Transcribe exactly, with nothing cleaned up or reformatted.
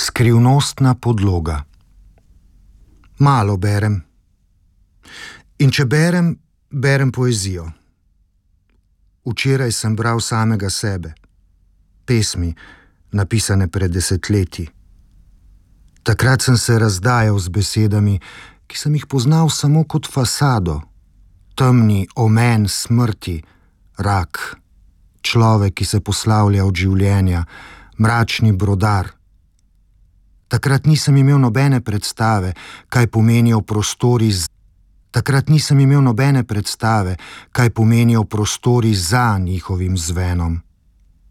Skrivnostna podloga. Malo berem. In če berem, berem poezijo. Včeraj sem bral samega sebe, pesmi, napisane pred desetletji. Takrat sem se razdajal z besedami, ki sem jih poznal samo kot fasado. Temni omen smrti, rak, človek, ki se poslavlja od življenja, mračni brodar. Takrat nisem imel nobene predstave, kaj pomenijo prostori z... Takrat nisem imel nobene predstave, kaj pomenijo prostori za njihovim zvenom.